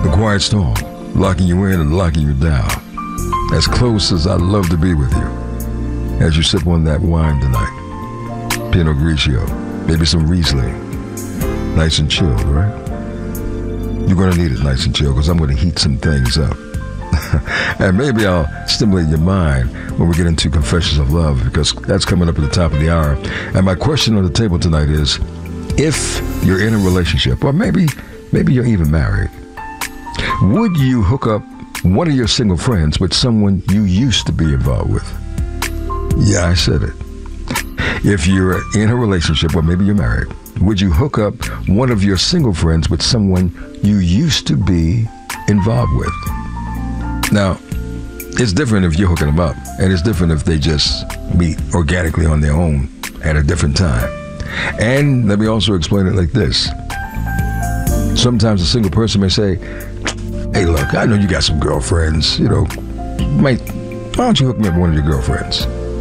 The quiet storm, locking you in and locking you down. As close as I'd love to be with you. As you sip on that wine tonight. Pinot Grigio, maybe some Riesling. Nice and chilled, right? You're going to need it nice and chilled because I'm going to heat some things up. And maybe I'll stimulate your mind when we get into Confessions of Love, because that's coming up at the top of the hour. And my question on the table tonight is, if you're in a relationship, or maybe you're even married, would you hook up one of your single friends with someone you used to be involved with? Yeah, I said it. If you're in a relationship, or maybe you're married, would you hook up one of your single friends with someone you used to be involved with? Now, it's different if you're hooking them up, and it's different if they just meet organically on their own at a different time. And let me also explain it like this. Sometimes a single person may say, hey, look, I know you got some girlfriends, why don't you hook me up with one of your girlfriends?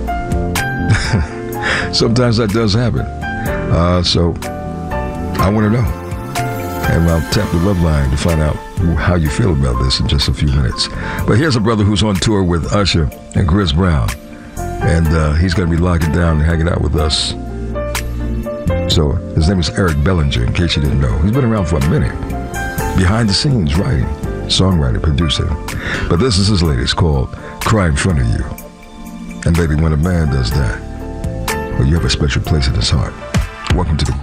Sometimes that does happen. So I want to know. And I'll tap the love line to find out how you feel about this in just a few minutes. But here's a brother who's on tour with Usher and Chris Brown. And he's going to be locking down and hanging out with us. So his name is Eric Bellinger, in case you didn't know. He's been around for a minute. Behind the scenes, writing, songwriting, producing. But this is his latest, called Cry in Front of You. And baby, when a man does that, well, you have a special place in his heart. Welcome to the